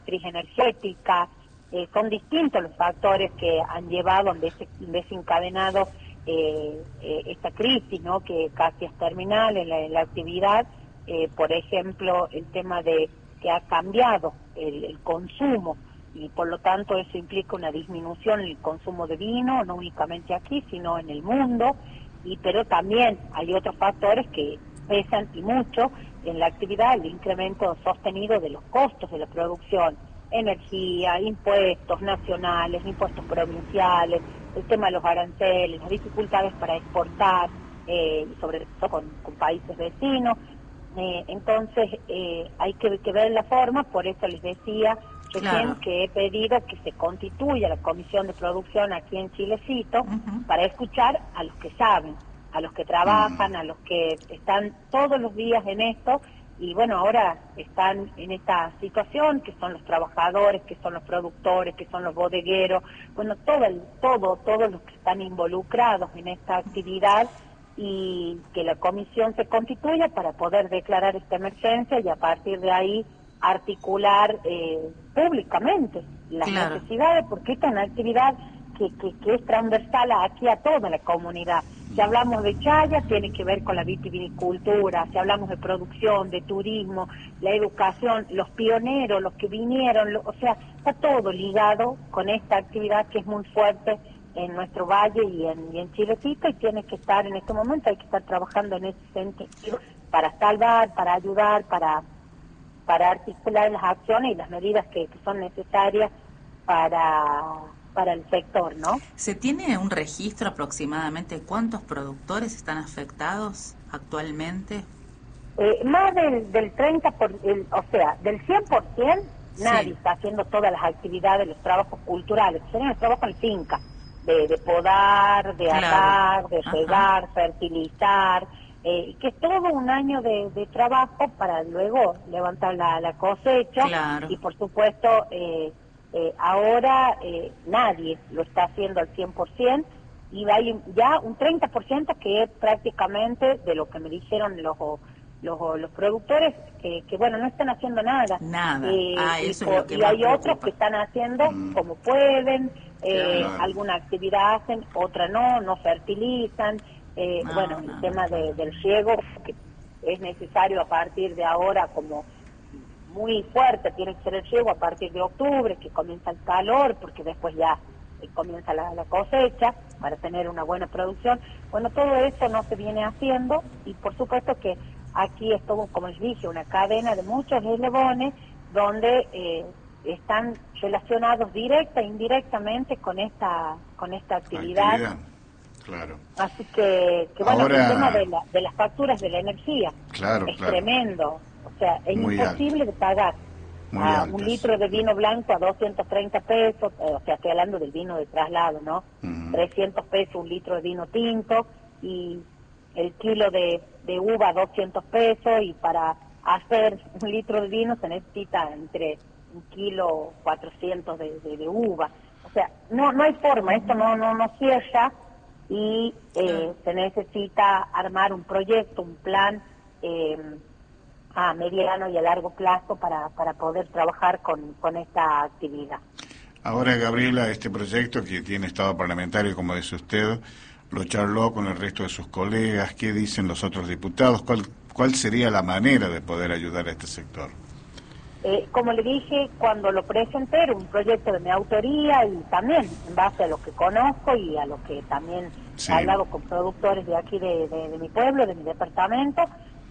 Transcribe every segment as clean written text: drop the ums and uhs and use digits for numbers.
matriz energética. Son distintos los factores que han llevado, han desencadenado esta crisis, ¿no? Que casi es terminal en la actividad. Por ejemplo, el tema de que ha cambiado el consumo, y por lo tanto eso implica una disminución en el consumo de vino, no únicamente aquí, sino en el mundo, pero también hay otros factores que pesan y mucho en la actividad, el incremento sostenido de los costos de la producción, energía, impuestos nacionales, impuestos provinciales, el tema de los aranceles, las dificultades para exportar, y sobre todo con países vecinos. Entonces hay que ver la forma, por eso les decía recién que he pedido que se constituya la comisión de producción aquí en Chilecito para escuchar a los que saben, a los que trabajan, a los que están todos los días en esto, y bueno, ahora están en esta situación, que son los trabajadores, que son los productores, que son los bodegueros, bueno, todos los que están involucrados en esta actividad, y que la comisión se constituya para poder declarar esta emergencia y a partir de ahí articular públicamente las necesidades, porque esta es una actividad que es transversal aquí a toda la comunidad. Si hablamos de chaya, tiene que ver con la vitivinicultura. Si hablamos de producción, de turismo, la educación, los pioneros, los que vinieron, o sea, está todo ligado con esta actividad que es muy fuerte en nuestro valle y en Chilecito, y tiene que estar en este momento, hay que estar trabajando en ese sentido para salvar, para ayudar, para articular las acciones y las medidas que son necesarias para el sector, ¿no? ¿Se tiene un registro aproximadamente de cuántos productores están afectados actualmente? Más del 30%, o sea, del 100%, nadie está haciendo todas las actividades, los trabajos culturales, serían los trabajos en finca, de podar, de atar, de regar, fertilizar, que es todo un año de trabajo para luego levantar la cosecha, y por supuesto ahora nadie lo está haciendo al 100%, y hay ya un 30% que es prácticamente de lo que me dijeron los productores, que bueno, no están haciendo nada. Eso es lo que y más hay preocupa. otros que están haciendo como pueden, alguna actividad hacen, otra no fertilizan, bueno, el tema del riego, que es necesario a partir de ahora, como muy fuerte, tiene que ser el riego a partir de octubre, que comienza el calor, porque después ya comienza la cosecha, para tener una buena producción. Bueno, todo eso no se viene haciendo, y por supuesto que aquí es todo, como les dije, una cadena de muchos eslabones donde están relacionados directa e indirectamente con esta actividad. Claro. Así que bueno, Ahora, el tema de las facturas de la energía es tremendo. O sea, es imposible de pagar un litro de vino blanco a 230 pesos, o sea, estoy hablando del vino de traslado, ¿no? 300 pesos un litro de vino tinto, y el kilo de uva a 200 pesos, y para hacer un litro de vino se necesita entre 1,4 kilos de uva. O sea, no hay forma, esto no cierra, y se necesita armar un proyecto, un plan a mediano y a largo plazo para poder trabajar con esta actividad. Ahora, Gabriela, este proyecto que tiene estado parlamentario, como dice usted, lo charló con el resto de sus colegas. ¿Qué dicen los otros diputados? ¿Cuál sería la manera de poder ayudar a este sector? Como le dije, cuando lo presenté, era un proyecto de mi autoría, y también en base a lo que conozco y a lo que también he hablado con productores de aquí, de mi pueblo, de mi departamento,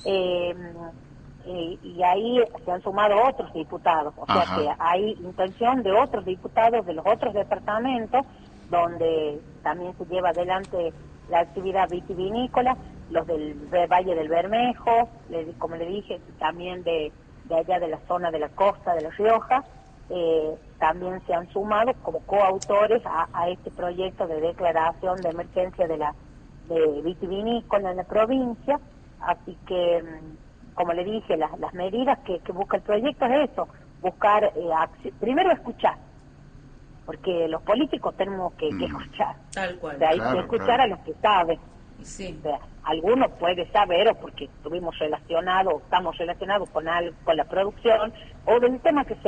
y ahí se han sumado otros diputados, o sea que hay intención de otros diputados de los otros departamentos, donde también se lleva adelante la actividad vitivinícola, los del Valle del Bermejo, como le dije, también de allá de la zona de la costa de La Rioja, también se han sumado como coautores a este proyecto de declaración de emergencia de vitivinícola en la provincia. Así que, como le dije, las medidas que busca el proyecto es eso, buscar, primero escuchar, porque los políticos tenemos que escuchar. Tal cual. O sea, hay que escuchar a los que saben. Sí. O sea, algunos puede saber, o porque estuvimos relacionados, o estamos relacionados con la producción, o del tema que sea,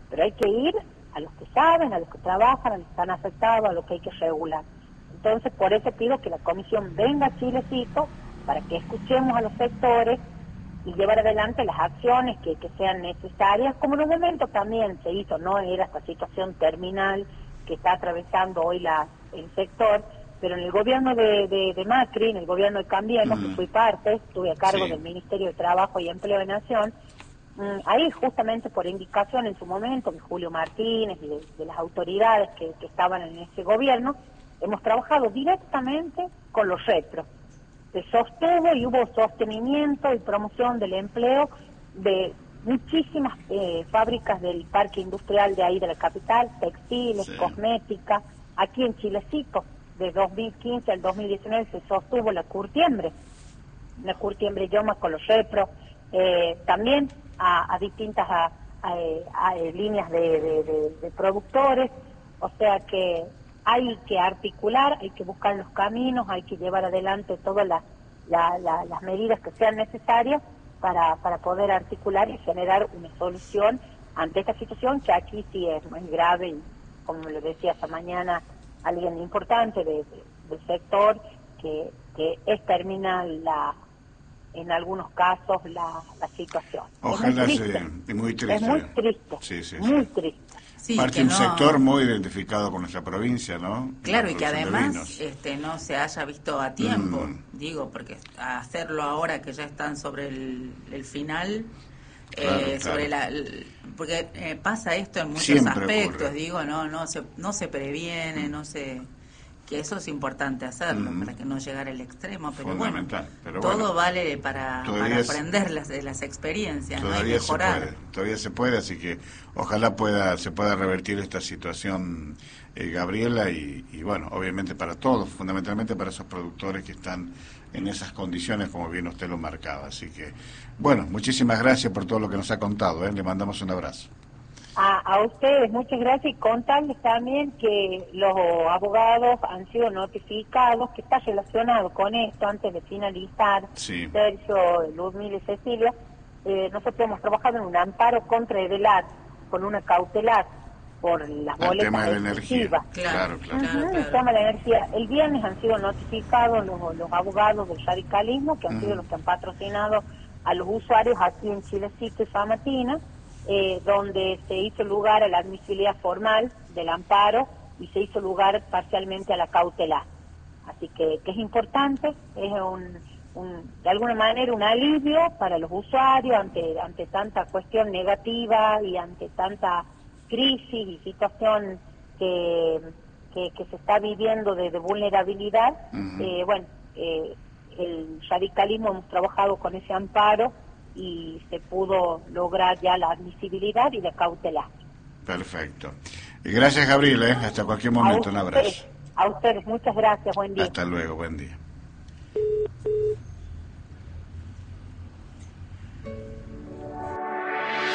pero hay que ir a los que saben, a los que trabajan, a los que están afectados, a los que hay que regular. Entonces, por eso pido que la comisión venga a Chilecito para que escuchemos a los sectores y llevar adelante las acciones que sean necesarias, como en un momento también se hizo, no era esta situación terminal que está atravesando hoy el sector, pero en el gobierno de Macri, en el gobierno de Cambiemos, que fui parte, estuve a cargo del Ministerio de Trabajo y Empleo de Nación, ahí justamente por indicación en su momento de Julio Martínez y de las autoridades que estaban en ese gobierno, hemos trabajado directamente con los retros. Se sostuvo y hubo sostenimiento y promoción del empleo de muchísimas fábricas del parque industrial de ahí de la capital, textiles, cosmética. Aquí en Chilecito, de 2015 al 2019 se sostuvo la curtiembre Yoma con los repros, también a distintas líneas de productores, o sea que hay que articular, hay que buscar los caminos, hay que llevar adelante todas las medidas que sean necesarias para poder articular y generar una solución ante esta situación que aquí sí es muy grave y, como lo decía esta mañana alguien importante del sector, que es terminal en algunos casos la situación. Ojalá es muy triste. Es muy triste, muy triste. Sí, parte de un sector muy identificado con nuestra provincia, ¿no? Claro, y que además no se haya visto a tiempo, digo, porque hacerlo ahora que ya están sobre el final, porque pasa esto en muchos Siempre aspectos, ocurre. digo, no se previene, que eso es importante hacerlo para que no llegara al extremo, pero bueno, todo vale para aprender de las experiencias, ¿no? Y mejorar. Todavía se puede, así que ojalá se pueda revertir esta situación, Gabriela, y bueno, obviamente para todos, fundamentalmente para esos productores que están en esas condiciones, como bien usted lo marcaba. Así que, bueno, muchísimas gracias por todo lo que nos ha contado, le mandamos un abrazo. A ustedes, muchas gracias, y contarles también que los abogados han sido notificados, que está relacionado con esto, antes de finalizar, Sergio, Luzmila y Cecilia, nosotros hemos trabajado en un amparo contra Edelat, con una cautelar por las boletas. El tema de la energía, claro. El tema de la energía. El viernes han sido notificados los abogados del radicalismo, que han sido los que han patrocinado a los usuarios aquí en Chilecito y Famatina, donde se hizo lugar a la admisibilidad formal del amparo y se hizo lugar parcialmente a la cautelar. Así que es importante, es de alguna manera un alivio para los usuarios ante tanta cuestión negativa y ante tanta crisis y situación que se está viviendo de vulnerabilidad. El radicalismo hemos trabajado con ese amparo y se pudo lograr ya la admisibilidad y la cautelar. Perfecto. Y gracias, Gabriela, hasta cualquier momento, un abrazo. A ustedes, muchas gracias, buen día. Hasta luego, buen día.